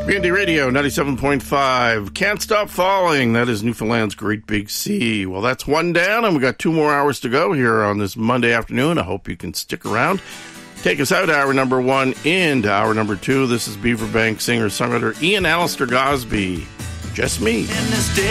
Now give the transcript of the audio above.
B&D Radio 97.5. Can't Stop Falling. That is Newfoundland's Great Big Sea. Well, that's one down, and we got 2 more hours to go here on this Monday afternoon. I hope you can stick around. Take us out hour number 1 into hour number 2. This is Beaverbank singer-songwriter Ian Alistair Gosbey. Just me.